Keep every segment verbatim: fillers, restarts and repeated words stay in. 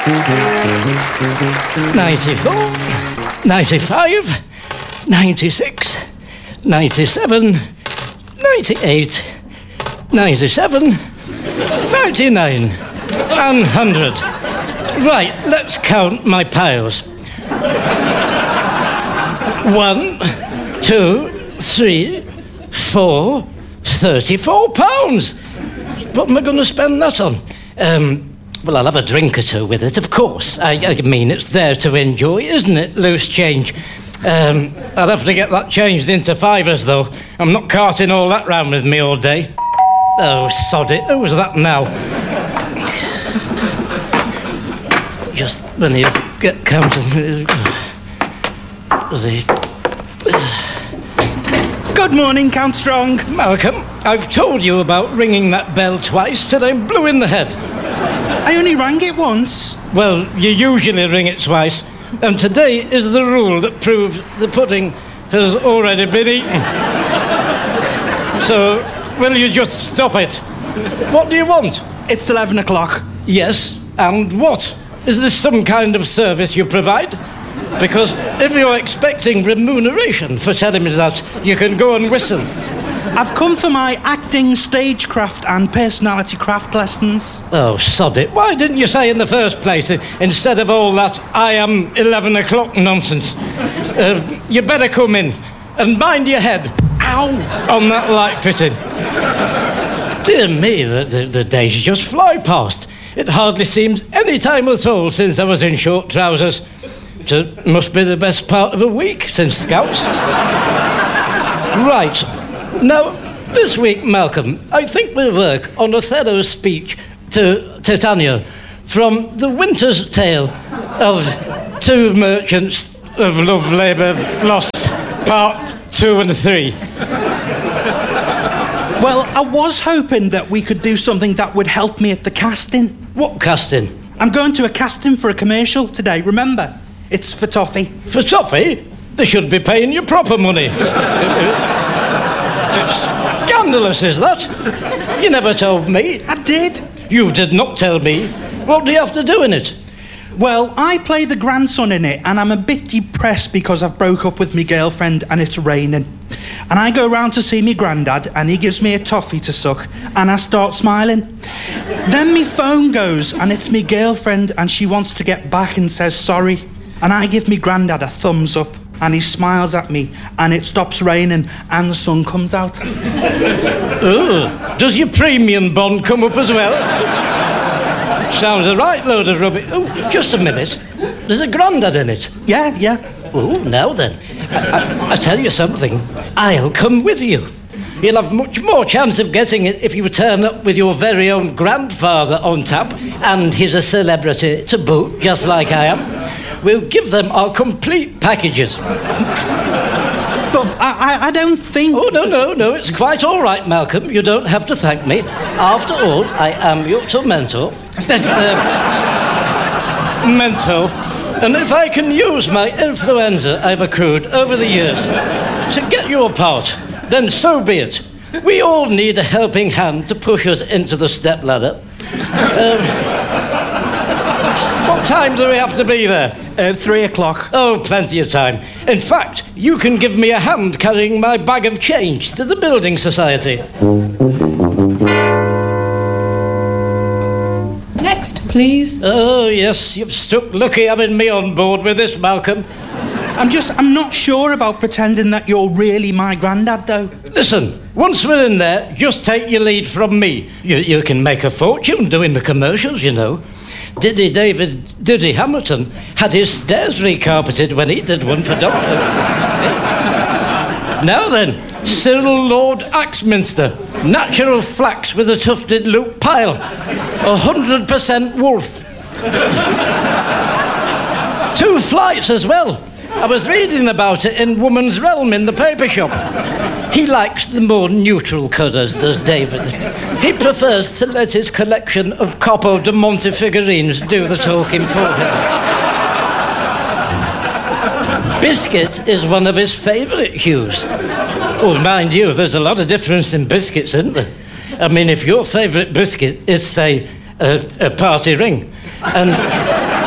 ninety-four, ninety-five, ninety-six, ninety-seven, ninety-eight, ninety-seven, ninety-nine, and one hundred. Right, let's count my piles. One, two, three, four, thirty-four pounds. What am I going to spend that on? Um, well, I'll have a drink or two with it, of course. I, I mean, it's there to enjoy, isn't it? Loose change. Um, I'll have to get that changed into fivers, though. I'm not carting all that round with me all day. Oh, sod it. Who's that now? Just when you get counting... Good morning, Count Strong. Malcolm, I've told you about ringing that bell twice till I'm blue in the head. I only rang it once. Well, you usually ring it twice, and today is the rule that proves the pudding has already been eaten. So, will you just stop it? What do you want? It's eleven o'clock. Yes, and what? Is this some kind of service you provide? Because if you're expecting remuneration for telling me that, you can go and whistle. I've come for my acting, stagecraft and personality craft lessons. Oh, sod it. Why didn't you say in the first place, instead of all that I am eleven o'clock nonsense? Uh, you better come in and mind your head. Ow! On that light fitting. Dear me, the, the, the days just fly past. It hardly seems any time at all since I was in short trousers. It must be the best part of a week since Scouts. Right. Now, this week, Malcolm, I think we'll work on Othello's speech to Titania from The Winter's Tale of Two Merchants of Love Labour Lost, Part Two and Three. Well, I was hoping that we could do something that would help me at the casting. What casting? I'm going to a casting for a commercial today, remember? It's for toffee. For toffee? They should be paying you proper money. It's scandalous, is that? You never told me. I did. You did not tell me. What do you have to do in it? Well, I play the grandson in it, and I'm a bit depressed because I've broke up with my girlfriend and it's raining. And I go round to see me granddad, and he gives me a toffee to suck, and I start smiling. Then me phone goes, and it's me girlfriend, and she wants to get back and says sorry. And I give me granddad a thumbs up, and he smiles at me, and it stops raining, and the sun comes out. Oh, does your premium bond come up as well? Sounds a right load of rubbish. Oh, just a minute. There's a grandad in it. Yeah, yeah. Oh, now then. I, I, I tell you something. I'll come with you. You'll have much more chance of getting it if you turn up with your very own grandfather on tap, and he's a celebrity to boot, just like I am. We'll give them our complete packages. But I, I, I don't think... Oh, no, no, no, it's quite all right, Malcolm. You don't have to thank me. After all, I am your tormentor. uh, mentor. And if I can use my influenza I've accrued over the years to get your part, then so be it. We all need a helping hand to push us into the stepladder. Um, what time do we have to be there? Uh, three o'clock. Oh, plenty of time. In fact, you can give me a hand carrying my bag of change to the building society. Next, please. Oh, yes, you've struck lucky having me on board with this, Malcolm. I'm just, I'm not sure about pretending that you're really my granddad, though. Listen, once we're in there, just take your lead from me. You, you can make a fortune doing the commercials, you know. Diddy David Diddy Hamilton had his stairs recarpeted when he did one for Doctor. Now then, Cyril Lord Axminster, natural flax with a tufted loop pile, a hundred percent wolf. Two flights as well. I was reading about it in Woman's Realm in the paper shop. He likes the more neutral colours, does David. He prefers to let his collection of Coppo de Monte figurines do the talking for him. Biscuit is one of his favourite hues. Oh, mind you, there's a lot of difference in biscuits, isn't there? I mean, if your favourite biscuit is, say, a, a party ring, and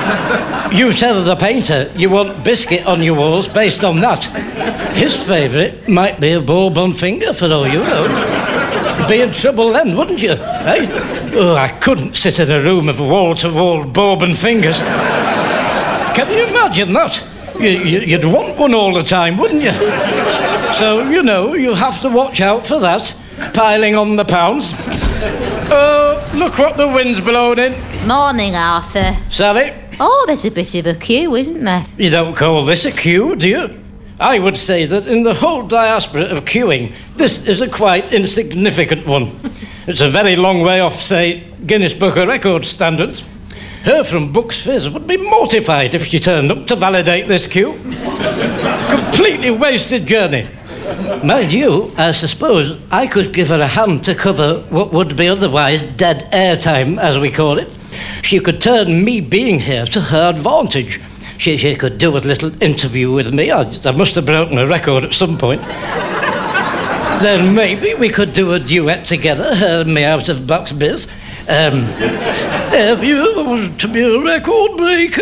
You tell the painter you want biscuit on your walls based on that. His favourite might be a bourbon finger, for all you know. You'd be in trouble then, wouldn't you? Eh? Oh, I couldn't sit in a room of wall-to-wall bourbon fingers. Can you imagine that? You, you, you'd want one all the time, wouldn't you? So, you know, you have to watch out for that, piling on the pounds. Oh, look what the wind's blowing in. Morning, Arthur. Sally? Oh, there's a bit of a queue, isn't there? You don't call this a queue, do you? I would say that in the whole diaspora of queuing, this is a quite insignificant one. It's a very long way off, say, Guinness Book of Records standards. Her from Books Fizz would be mortified if she turned up to validate this queue. Completely wasted journey. Mind you, I suppose I could give her a hand to cover what would be otherwise dead air time, as we call it. She could turn me being here to her advantage. She, she could do a little interview with me. I, I must have broken a record at some point. Then maybe we could do a duet together, her and me out of Bucks Biz. Um, if you want to be a record breaker.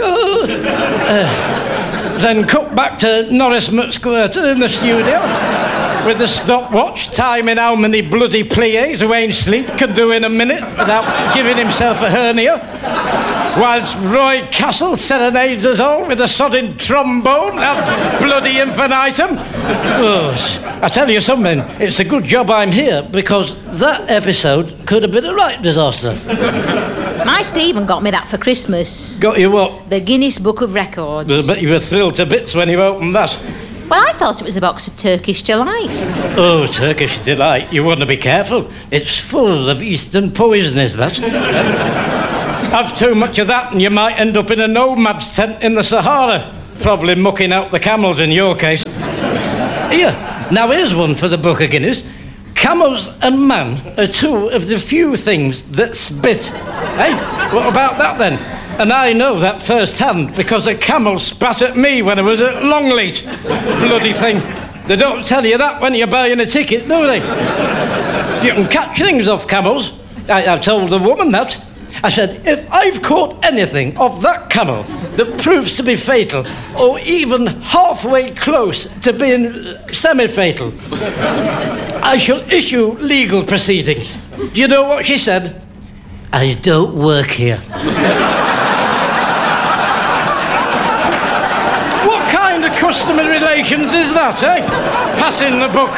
Uh, then cut back to Norris McSquirter in the studio with the stopwatch, timing how many bloody pliés who ain't sleep can do in a minute without giving himself a hernia. Whilst Roy Castle serenades us all with a sodding trombone, that bloody infinitum. Oh, I tell you something, it's a good job I'm here, because that episode could have been a right disaster. My Stephen got me that for Christmas. Got you what? The Guinness Book of Records. I bet you were thrilled to bits when you opened that. Well, I thought it was a box of Turkish Delight. Oh, Turkish Delight. You want to be careful. It's full of Eastern poison, is that? Have too much of that and you might end up in a nomad's tent in the Sahara. Probably mucking out the camels in your case. Here, now here's one for the Book of Guinness. Camels and man are two of the few things that spit. Hey, what about that then? And I know that firsthand because a camel spat at me when I was at Longleat. Bloody thing. They don't tell you that when you're buying a ticket, do they? You can catch things off camels. I, I told the woman that. I said, if I've caught anything off that camel that proves to be fatal, or even halfway close to being semi-fatal, I shall issue legal proceedings. Do you know what she said? I don't work here. What kind of customer relations is that, eh? Passing the buck.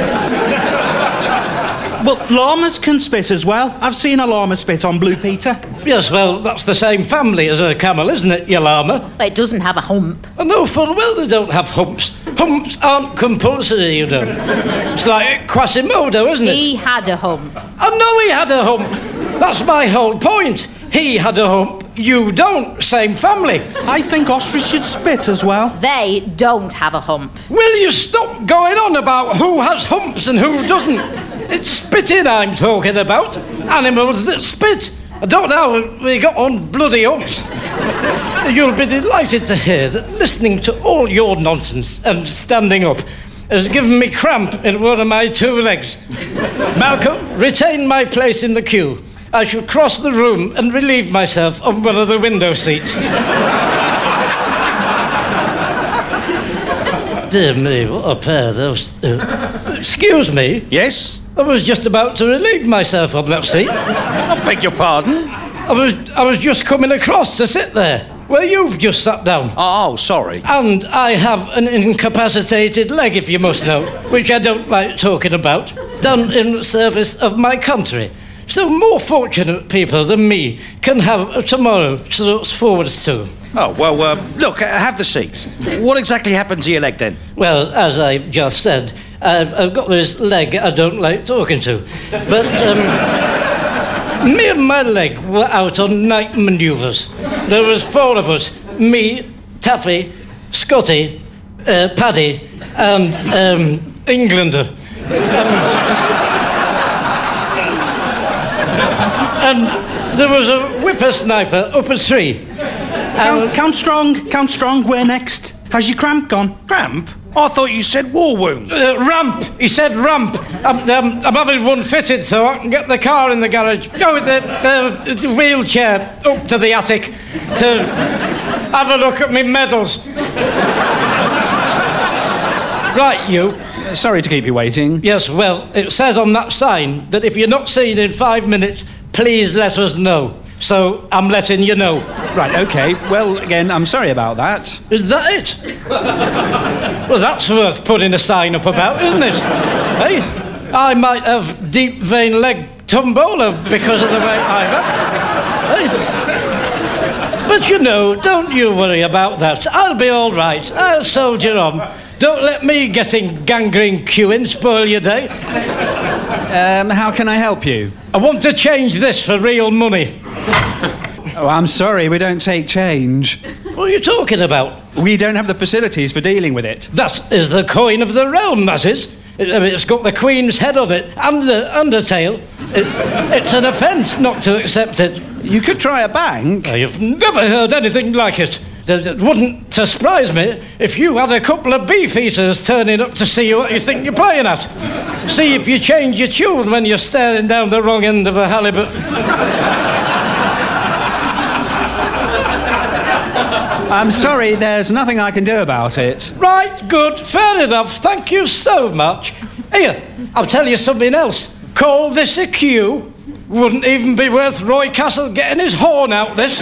Well, llamas can spit as well. I've seen a llama spit on Blue Peter. Yes, well, that's the same family as a camel, isn't it, your llama? But it doesn't have a hump. I know full well they don't have humps. Humps aren't compulsory, you know. It's like Quasimodo, isn't it? He had a hump. I know he had a hump. That's my whole point. He had a hump. You don't. Same family. I think ostrich should spit as well. They don't have a hump. Will you stop going on about who has humps and who doesn't? It's spitting I'm talking about. Animals that spit. I don't know how we got on bloody humps. You'll be delighted to hear that listening to all your nonsense and standing up has given me cramp in one of my two legs. Malcolm, retain my place in the queue. I shall cross the room and relieve myself on one of the window seats. Dear me, what a pair those... Uh, excuse me? Yes? I was just about to relieve myself on that seat. I beg your pardon? I was I was just coming across to sit there, where you've just sat down. Oh, sorry. And I have an incapacitated leg, if you must know, which I don't like talking about, done in service of my country. So more fortunate people than me can have a tomorrow to look forward to. Oh, well, uh, look, uh, have the seat. What exactly happened to your leg then? Well, as I just said, I've, I've got this leg I don't like talking to. But um, me and my leg were out on night manoeuvres. There was four of us, me, Taffy, Scotty, uh, Paddy, and um, Englander. Um, and there was a whippersnapper up a tree. Count, count strong, count strong, we're next. Has your cramp gone? Cramp? I thought you said war wound. Uh, ramp. He said ramp. I'm, um, I'm having one fitted so I can get the car in the garage. Go with the, the, the wheelchair up to the attic to have a look at me medals. Right, you. Uh, sorry to keep you waiting. Yes, well, it says on that sign that if you're not seen in five minutes, please let us know. So I'm letting you know. Right, OK. Well, again, I'm sorry about that. Is that it? Well, that's worth putting a sign up about, isn't it? Hey, I might have deep vein leg tombola because of the way I've had. Hey. But you know, don't you worry about that. I'll be all right. I'll soldier on. Don't let me getting gangrene queuing spoil your day. Um, how can I help you? I want to change this for real money. Oh, I'm sorry, we don't take change. What are you talking about? We don't have the facilities for dealing with it. That is the coin of the realm, that is. It, I mean, it's got the Queen's head on it and the undertail. It, it's an offence not to accept it. You could try a bank. I've never heard anything like it. It wouldn't surprise me if you had a couple of beef eaters turning up to see what you think you're playing at. See if you change your tune when you're staring down the wrong end of a halibut. I'm sorry, there's nothing I can do about it. Right, good, fair enough. Thank you so much. Here, I'll tell you something else. Call this a queue. Wouldn't even be worth Roy Castle getting his horn out this.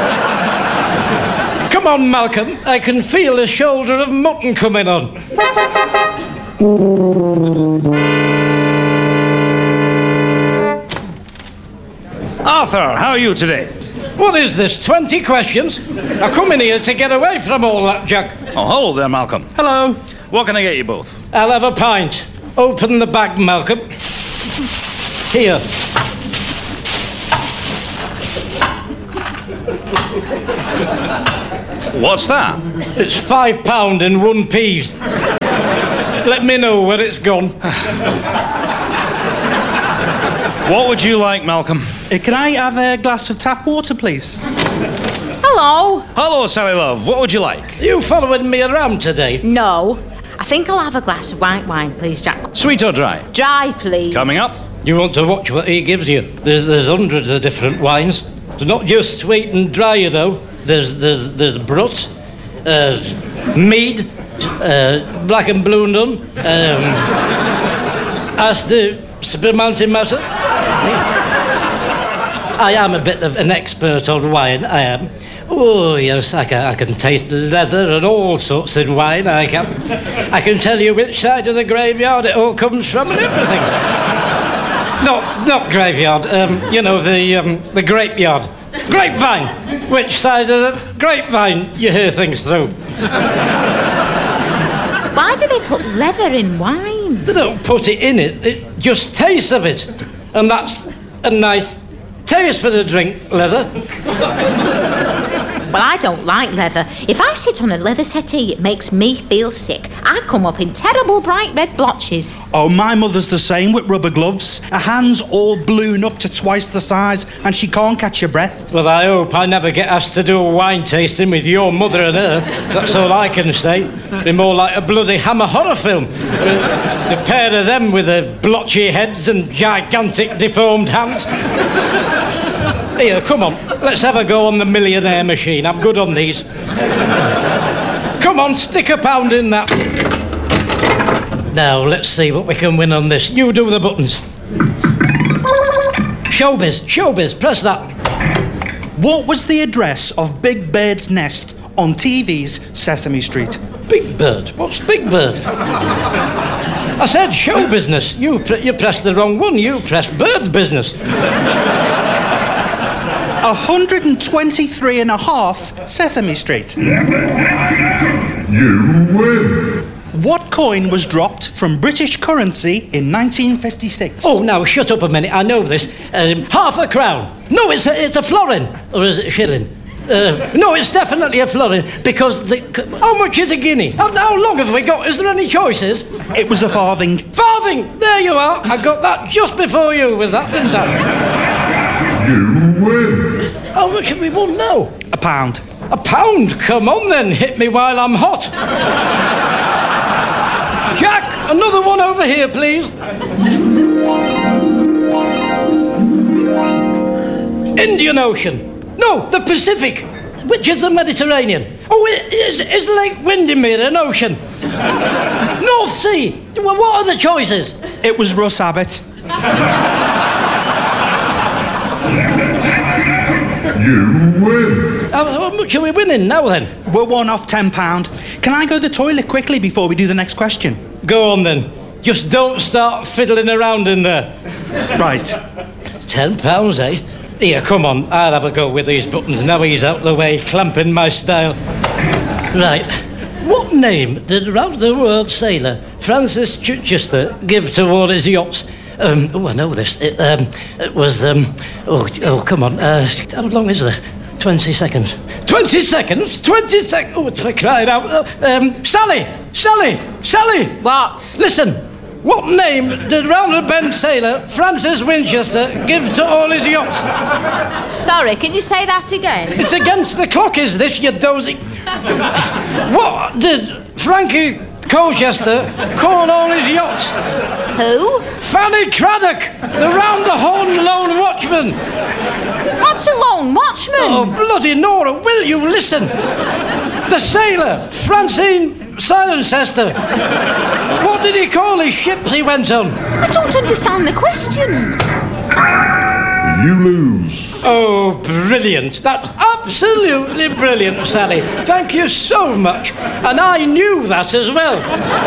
Come on, Malcolm. I can feel a shoulder of mutton coming on. Arthur, how are you today? What is this, twenty questions? I come in here to get away from all that, Jack. Oh, hello there, Malcolm. Hello. What can I get you both? I'll have a pint. Open the bag, Malcolm. Here. What's that? It's five pound in one peas. Let me know where it's gone. What would you like, Malcolm? Uh, can I have a glass of tap water, please? Hello. Hello, Sally Love. What would you like? You following me around today? No. I think I'll have a glass of white wine, please, Jack. Sweet or dry? Dry, please. Coming up. You want to watch what he gives you. There's, there's hundreds of different wines. It's not just sweet and dry, you know. There's there's there's Brut, uh, Mead, uh, Black and Blue Nun, um, as the Mountain Matter. I am a bit of an expert on wine, I am. Oh, yes, I can, I can taste leather and all sorts in wine, I can. I can tell you which side of the graveyard it all comes from and everything. No, not graveyard, um, you know, the, um, the grapeyard. Grapevine! Which side of the grapevine you hear things through? Why do they put leather in wine? They don't put it in it, it just tastes of it. And that's a nice taste for the drink, leather. Well, I don't like leather. If I sit on a leather settee, it makes me feel sick. I come up in terrible bright red blotches. Oh, my mother's the same with rubber gloves. Her hands all balloon up to twice the size and she can't catch her breath. Well, I hope I never get asked to do a wine tasting with your mother and her. That's all I can say. Be more like a bloody Hammer horror film. The pair of them with their blotchy heads and gigantic deformed hands. Here, come on, let's have a go on the millionaire machine. I'm good on these. Come on, stick a pound in that. Now, let's see what we can win on this. You do the buttons. Showbiz, showbiz, press that. What was the address of Big Bird's nest on T V's Sesame Street? Big Bird? What's Big Bird? I said show business. You, pre- you pressed the wrong one. You pressed Bird's business. one hundred twenty-three and a half Sesame Street. You win. What coin was dropped from British currency in nineteen fifty-six? Oh, now, shut up a minute. I know this. Um, half a crown. No, it's a, it's a florin. Or is it a shilling? Uh, no, it's definitely a florin, because the... How much is a guinea? How, how long have we got? Is there any choices? It was a farthing. Farthing! There you are. I got that just before you with that, didn't I? You win. How much have we won now? A pound. A pound? Come on then, hit me while I'm hot. Jack, another one over here, please. Indian Ocean. No, the Pacific, which is the Mediterranean. Oh, is, is Lake Windermere an ocean? North Sea. Well, what are the choices? It was Russ Abbott. You win. How, how much are we winning now, then? We're one off ten pounds. Can I go to the toilet quickly before we do the next question? Go on, then. Just don't start fiddling around in there. Right. Ten pounds, eh? Here, come on. I'll have a go with these buttons. Now he's out the way, clamping my style. Right. What name did round-the-world sailor Francis Chichester give to all his yachts? Um, oh, I know this. It, um, it was, um, oh, oh, come on. Uh, how long is there? Twenty seconds. Twenty seconds? Twenty seconds? Oh, for crying out. Uh, um, Sally! Sally! Sally! What? Listen. What name did round-the-bend sailor Francis Winchester give to all his yachts? Sorry, can you say that again? It's against the clock, is this, you dozy... What did Frankie Colchester call all his yachts? Who? Fanny Craddock, the round-the-horn lone watchman. What's a lone watchman? Oh, bloody Nora, will you listen? The sailor, Francine Cirencester. What did he call his ships he went on? I don't understand the question. You lose. Oh, brilliant. That's absolutely brilliant, Sally. Thank you so much. And I knew that as well.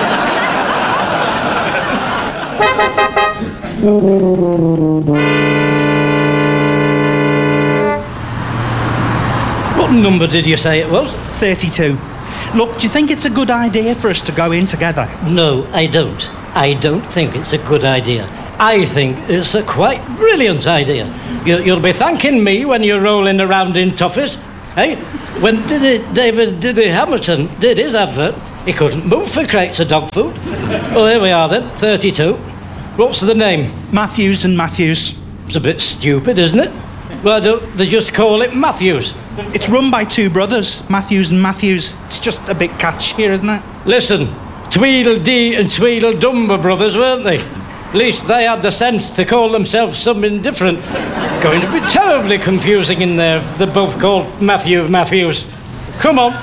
What number did you say it was? thirty-two. Look, do you think it's a good idea for us to go in together? No, I don't. I don't think it's a good idea. I think it's a quite brilliant idea. You, you'll be thanking me when you're rolling around in toffees. Hey, when Diddy, David Diddy Hamilton did his advert, he couldn't move for crates of dog food. Oh, here we are then, thirty-two. What's the name? Matthews and Matthews. It's a bit stupid, isn't it? Why don't they just call it Matthews? It's run by two brothers, Matthews and Matthews. It's just a bit catchier, isn't it? Listen, Tweedledee and Tweedledumber brothers, weren't they? At least they had the sense to call themselves something different. Going to be terribly confusing in there if they're both called Matthew Matthews. Come on.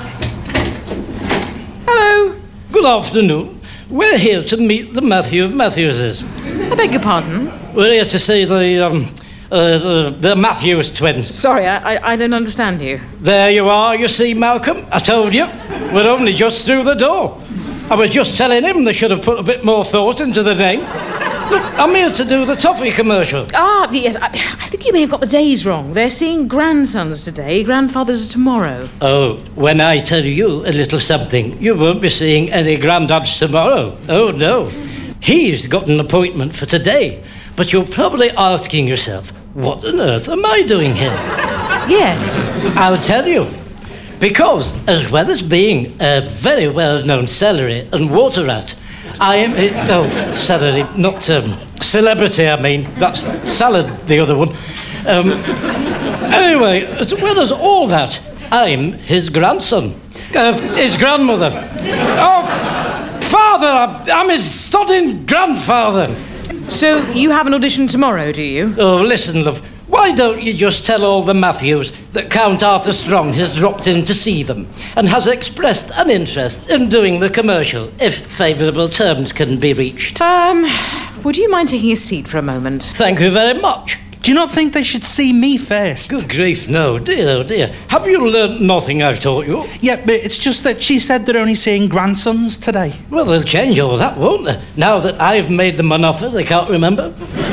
Hello. Good afternoon. We're here to meet the Matthew Matthewses. I beg your pardon? We're here to see the, um, uh, the, the Matthews twins. Sorry, I, I, I don't understand you. There you are, you see, Malcolm. I told you. We're only just through the door. I was just telling him they should have put a bit more thought into the name. Look, I'm here to do the toffee commercial. Ah, yes, I, I think you may have got the days wrong. They're seeing grandsons today, grandfathers tomorrow. Oh, when I tell you a little something, you won't be seeing any granddads tomorrow. Oh, no. He's got an appointment for today. But you're probably asking yourself, what on earth am I doing here? Yes. I'll tell you. Because, as well as being a very well-known celery and water rat, I am... Uh, oh, celery, not um, celebrity, I mean. That's salad, the other one. Um, anyway, as well as all that, I'm his grandson. Uh, his grandmother. Oh, father, I'm, I'm his sodding grandfather. So you have an audition tomorrow, do you? Oh, listen, love. Why don't you just tell all the Matthews that Count Arthur Strong has dropped in to see them and has expressed an interest in doing the commercial, if favourable terms can be reached? Um, would you mind taking a seat for a moment? Thank you very much. Do you not think they should see me first? Good grief, no, dear, oh dear. Have you learnt nothing I've taught you? Yeah, but it's just that she said they're only seeing grandsons today. Well, they'll change all that, won't they? Now that I've made them an offer they can't remember.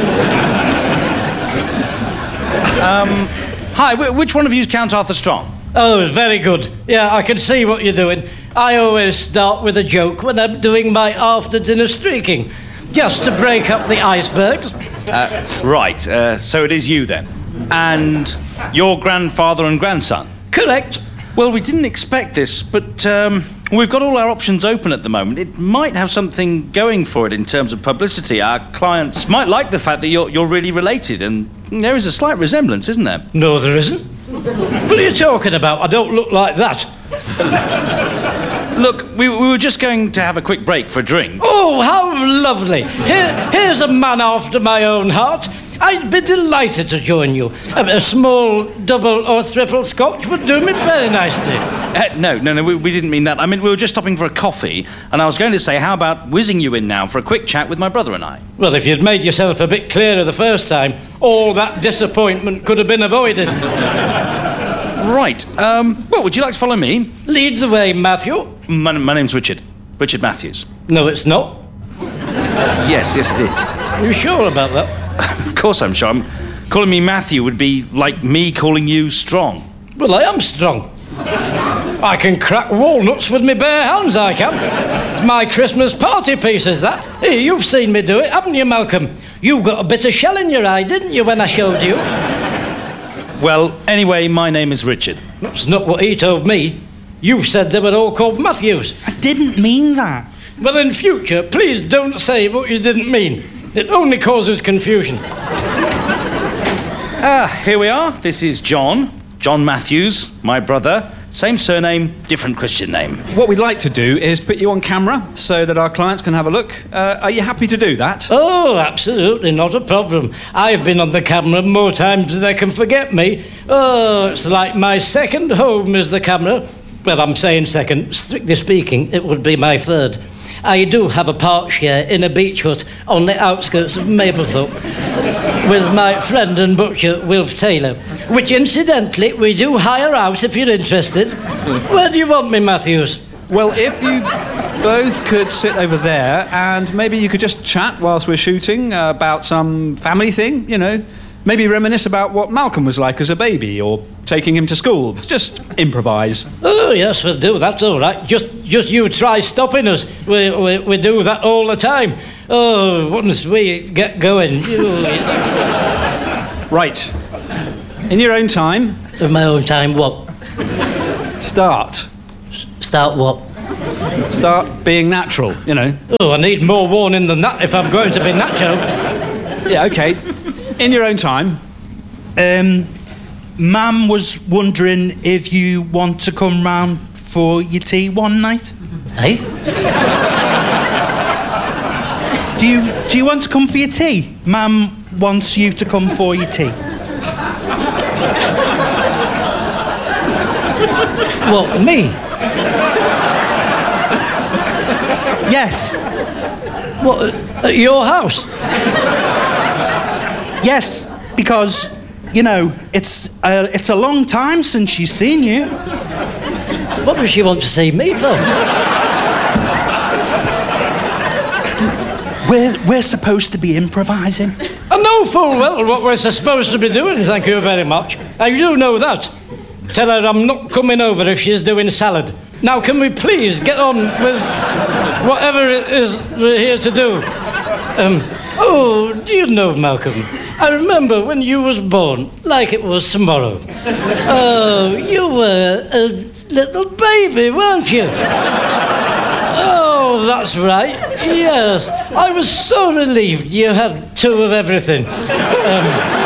Um, hi, wh- which one of you is Count Arthur Strong? Oh, very good. Yeah, I can see what you're doing. I always start with a joke when I'm doing my after-dinner streaking, just to break up the icebergs. Uh, right, uh, so it is you then. And your grandfather and grandson? Correct. Well, we didn't expect this, but um, we've got all our options open at the moment. It might have something going for it in terms of publicity. Our clients might like the fact that you're, you're really related, and there is a slight resemblance, isn't there? No, there isn't. What are you talking about? I don't look like that. Look, we, we were just going to have a quick break for a drink. Oh, how lovely. Here, here's a man after my own heart. I'd be delighted to join you. A, a small double or triple scotch would do me very nicely. Uh, no, no, no, we, we didn't mean that. I mean, we were just stopping for a coffee, and I was going to say, how about whizzing you in now for a quick chat with my brother and I? Well, if you'd made yourself a bit clearer the first time, all that disappointment could have been avoided. Right. Um, well, would you like to follow me? Lead the way, Matthew. My, my name's Richard. Richard Matthews. No, it's not. Yes, yes, it is. Are you sure about that? Of course I'm sure. I'm, calling me Matthew would be like me calling you Strong. Well, I am strong. I can crack walnuts with my bare hands, I can. It's my Christmas party piece, is that? Here, you've seen me do it, haven't you, Malcolm? You got a bit of shell in your eye, didn't you, when I showed you? Well, anyway, my name is Richard. That's not what he told me. You said they were all called Matthews. I didn't mean that. Well, in future, please don't say what you didn't mean. It only causes confusion. Ah, here we are. This is John. John Matthews, my brother. Same surname, different Christian name. What we'd like to do is put you on camera so that our clients can have a look. Uh, are you happy to do that? Oh, absolutely, not a problem. I've been on the camera more times than they can forget me. Oh, it's like my second home is the camera. Well, I'm saying second. Strictly speaking, it would be my third. I do have a park share in a beach hut on the outskirts of Mablethorpe with my friend and butcher, Wilf Taylor, which, incidentally, we do hire out if you're interested. Where do you want me, Matthews? Well, if you both could sit over there and maybe you could just chat whilst we're shooting uh, about some family thing, you know. Maybe reminisce about what Malcolm was like as a baby or taking him to school. Just improvise. Oh, yes, we'll do. That's all right. Just just you try stopping us. We, we, we do that all the time. Oh, once we get going... You... Right. In your own time... In my own time, what? Start. Start what? Start being natural, you know. Oh, I need more warning than that if I'm going to be natural. Yeah, OK. In your own time. Um, Mam was wondering if you want to come round for your tea one night. Hey? Do you do you want to come for your tea? Mam wants you to come for your tea. What, me? Yes. What, at your house? Yes, because, you know, it's uh, it's a long time since she's seen you. What does she want to see me for? We're, we're supposed to be improvising. I know full well what we're supposed to be doing, thank you very much. I do know that. Tell her I'm not coming over if she's doing salad. Now, can we please get on with whatever it is we're here to do? Um, oh, do you know, Malcolm, I remember when you was born, like it was tomorrow. Oh, you were a little baby, weren't you? Oh, that's right. Yes, I was so relieved you had two of everything. Um,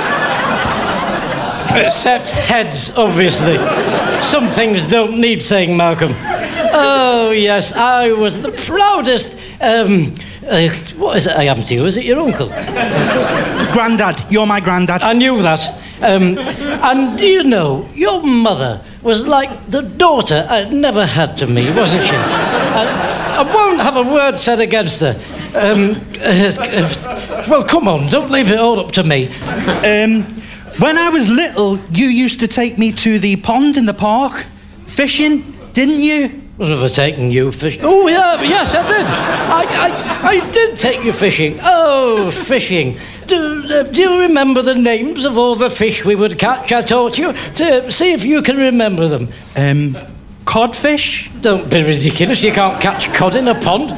except heads, obviously. Some things don't need saying, Malcolm. Oh, yes, I was the proudest... Um, uh, what is it I am to you? Is it your uncle? Grandad, you're my grandad. I knew that. Um, and do you know, your mother was like the daughter I never had to me, wasn't she? I, I won't have a word said against her. Um, uh, uh, well, come on, don't leave it all up to me. Um, when I was little, you used to take me to the pond in the park, fishing, didn't you? What have I taken you fishing? Oh, yeah, yes, I did. I, I, I did take you fishing. Oh, fishing. Do, uh, do you remember the names of all the fish we would catch? I taught you to see if you can remember them. Um, codfish? Don't be ridiculous. You can't catch cod in a pond.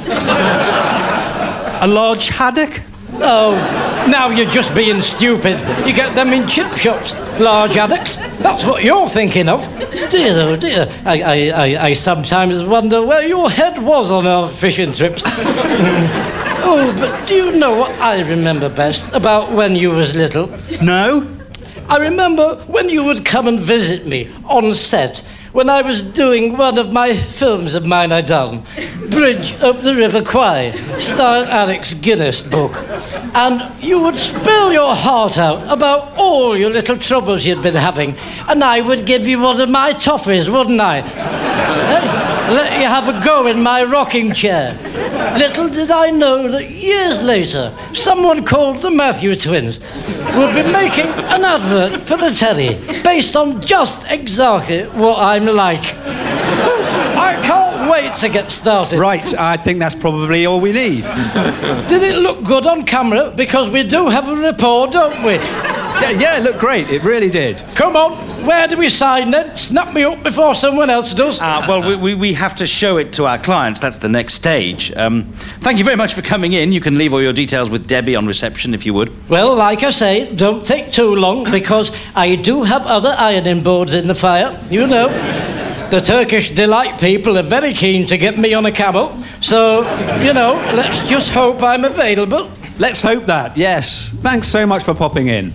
A large haddock? Oh, now you're just being stupid. You get them in chip shops, large haddocks. That's what you're thinking of. Dear, oh dear, I, I, I, I sometimes wonder where your head was on our fishing trips. Oh, but do you know what I remember best about when you was little? No. I remember when you would come and visit me on set when I was doing one of my films of mine I done, Bridge Up the River Kwai, starring Alex Guinness book. And you would spill your heart out about all your little troubles you'd been having, and I would give you one of my toffees, wouldn't I? Let you have a go in my rocking chair. Little did I know that years later, someone called the Matthew Twins would be making an advert for the telly based on just exactly what I'm like. I can't wait to get started. Right, I think that's probably all we need. Did it look good on camera? Because we do have a report, don't we? Yeah, yeah, it looked great. It really did. Come on, where do we sign then? Snap me up before someone else does. Uh, well, we, we, we have to show it to our clients. That's the next stage. Um, thank you very much for coming in. You can leave all your details with Debbie on reception if you would. Well, like I say, don't take too long because I do have other ironing boards in the fire. You know, the Turkish Delight people are very keen to get me on a camel. So, you know, let's just hope I'm available. Let's hope that, yes. Thanks so much for popping in.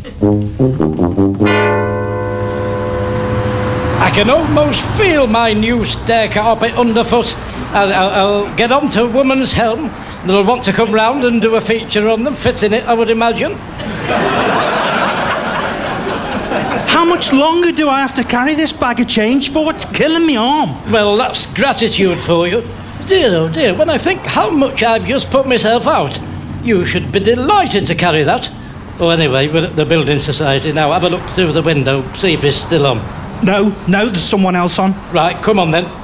I can almost feel my new stair carpet underfoot. I'll, I'll, I'll get onto a woman's helm. They'll want to come round and do a feature on them, fit in it, I would imagine. How much longer do I have to carry this bag of change for? It's killing me arm. Well, that's gratitude for you. Dear, oh dear, when I think how much I've just put myself out, you should be delighted to carry that. Oh, anyway, we're at the Building Society now. Have a look through the window, see if it's still on. No, no, there's someone else on. Right, come on then.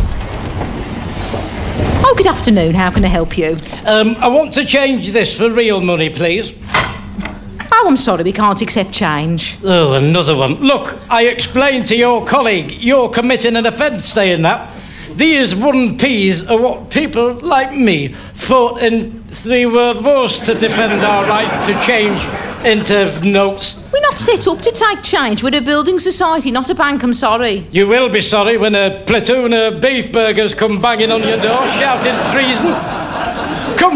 Oh, good afternoon. How can I help you? Um, I want to change this for real money, please. Oh, I'm sorry, we can't accept change. Oh, another one. Look, I explained to your colleague you're committing an offence saying that. These wooden peas are what people like me fought in three world wars to defend our right to change into notes. We're not set up to take change. We're a building society, not a bank, I'm sorry. You will be sorry when a platoon of beef burgers come banging on your door shouting treason.